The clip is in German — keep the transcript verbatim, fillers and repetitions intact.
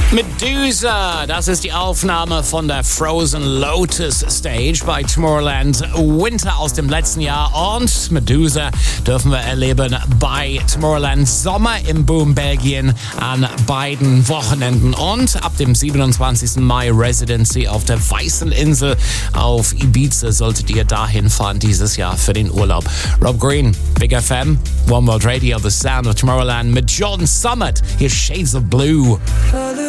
Medusa, das ist die Aufnahme von der Frozen Lotus Stage bei Tomorrowland Winter aus dem letzten Jahr. Und Medusa dürfen wir erleben bei Tomorrowland Sommer im Boom Belgien an beiden Wochenenden. Und ab dem siebenundzwanzigsten Mai Residency auf der Weißen Insel auf Ibiza solltet ihr dahin fahren dieses Jahr für den Urlaub. Rob Green, Big F M, One World Radio, The Sound of Tomorrowland mit Jordan Summit. Hier Shades of Blue.